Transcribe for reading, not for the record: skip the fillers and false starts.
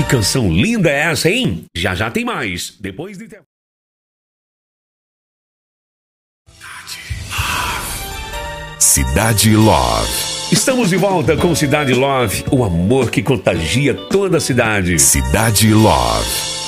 Que canção linda é essa, hein? Já já tem mais. Depois de... Cidade Love. Estamos de volta com Cidade Love, o amor que contagia toda a cidade. Cidade Love.